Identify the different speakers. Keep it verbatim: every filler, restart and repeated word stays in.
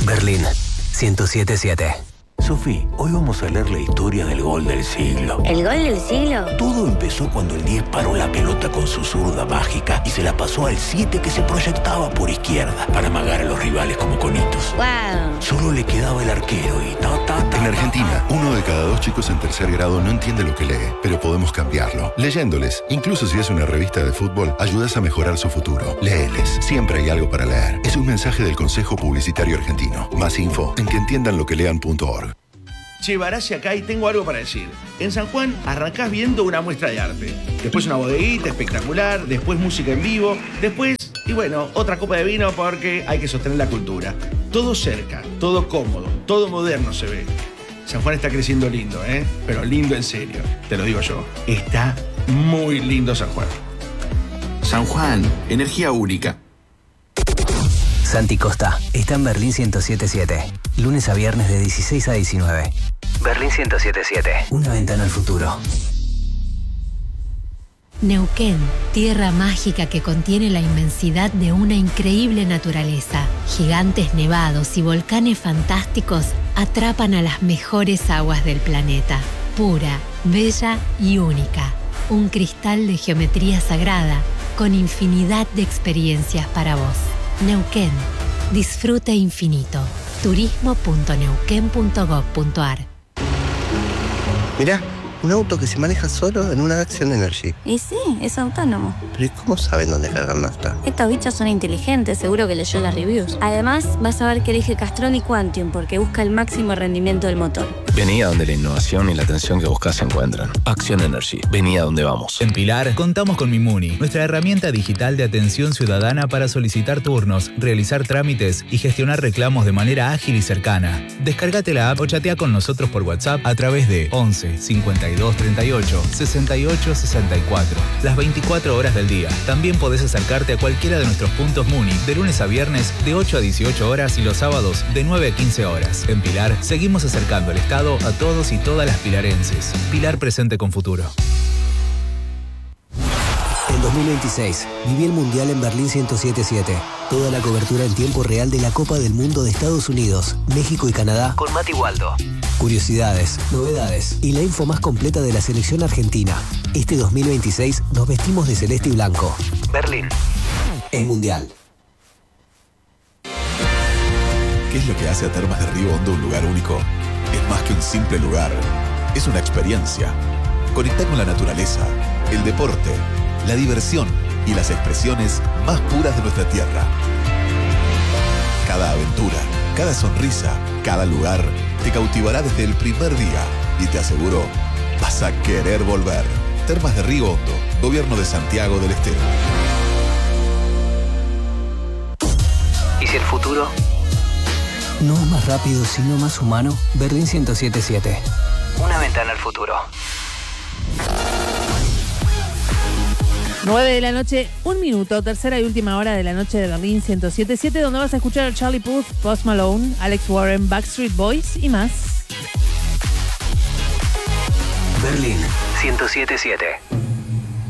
Speaker 1: Berlín ciento siete siete.
Speaker 2: Sofi, hoy vamos a leer la historia del gol del siglo.
Speaker 3: ¿El gol del siglo?
Speaker 2: Todo empezó cuando el diez paró la pelota con su zurda mágica y se la pasó al siete que se proyectaba por izquierda para amagar a los rivales como conitos.
Speaker 3: ¡Wow!
Speaker 2: Solo le quedaba el arquero y ta, ta, ta.
Speaker 4: En Argentina, uno de cada dos chicos en tercer grado no entiende lo que lee, pero podemos cambiarlo. Leyéndoles, incluso si es una revista de fútbol, ayudas a mejorar su futuro. Léeles, siempre hay algo para leer. Es un mensaje del Consejo Publicitario Argentino. Más info en que entiendan lo que lean punto org.
Speaker 5: Che, Barassi acá y tengo algo para decir. En San Juan arrancás viendo una muestra de arte. Después una bodeguita espectacular, después música en vivo, después, y bueno, otra copa de vino porque hay que sostener la cultura. Todo cerca, todo cómodo, todo moderno se ve. San Juan está creciendo lindo, ¿eh? Pero lindo en serio, te lo digo yo. Está muy lindo San Juan.
Speaker 6: San Juan, energía única.
Speaker 1: Santi Costa está en Berlín ciento siete siete. Lunes a viernes de dieciséis a diecinueve. Berlín ciento siete siete. Una ventana al futuro.
Speaker 7: Neuquén, tierra mágica que contiene la inmensidad de una increíble naturaleza. Gigantes nevados y volcanes fantásticos atrapan a las mejores aguas del planeta. Pura, bella y única. Un cristal de geometría sagrada con infinidad de experiencias para vos. Neuquén. Disfrute infinito. turismo punto neuquén punto gob punto ar.
Speaker 8: Mirá, un auto que se maneja solo en una Action Energy.
Speaker 3: Y sí, es autónomo.
Speaker 8: Pero ¿y cómo saben dónde cargar nafta?
Speaker 3: Estos bichos son inteligentes, seguro que leyó las reviews. Además, vas a ver que elige Castrol y Quantium porque busca el máximo rendimiento del motor.
Speaker 9: Vení a donde la innovación y la atención que buscas se encuentran. Action Energy. Vení a donde vamos.
Speaker 10: En Pilar, contamos con Mimuni, nuestra herramienta digital de atención ciudadana para solicitar turnos, realizar trámites y gestionar reclamos de manera ágil y cercana. Descárgate la app o chatea con nosotros por WhatsApp a través de once cincuenta y dos treinta y ocho sesenta y ocho sesenta y cuatro. Las veinticuatro horas del día. También podés acercarte a cualquiera de nuestros puntos Muni de lunes a viernes de ocho a dieciocho horas y los sábados de nueve a quince horas. En Pilar, seguimos acercando el Estado a todos y todas las pilarenses. Pilar presente con futuro.
Speaker 1: En dos mil veintiséis, viví el Mundial en Berlín ciento siete siete. Toda la cobertura en tiempo real de la Copa del Mundo de Estados Unidos, México y Canadá con Mati Waldo. Curiosidades, novedades y la info más completa de la selección argentina. Este dos mil veintiséis nos vestimos de celeste y blanco. Berlín. El Mundial.
Speaker 11: ¿Qué es lo que hace a Termas de Río Hondo un lugar único? Es más que un simple lugar. Es una experiencia. Conecta con la naturaleza, el deporte, la diversión y las expresiones más puras de nuestra tierra. Cada aventura, cada sonrisa, cada lugar te cautivará desde el primer día y te aseguro, vas a querer volver. Termas de Río Hondo, Gobierno de Santiago del Estero.
Speaker 1: ¿Y si el futuro no es más rápido, sino más humano? Berlín ciento siete siete. Una ventana al futuro.
Speaker 12: nueve de la noche, un minuto, tercera y última hora de la noche de Berlín ciento siete siete, donde vas a escuchar a Charlie Puth, Post Malone, Alex Warren, Backstreet Boys y más.
Speaker 1: Berlín ciento siete siete.